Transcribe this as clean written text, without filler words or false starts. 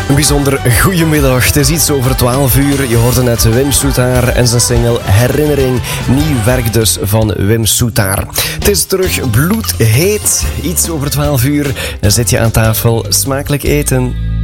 Een bijzonder goedemiddag. Het is iets over 12 uur. Je hoorde net Wim Soetaar en zijn single Herinnering. Nieuw werk dus van Wim Soetaar. Het is terug bloedheet. Iets over 12 uur. Dan zit je aan tafel. Smakelijk eten.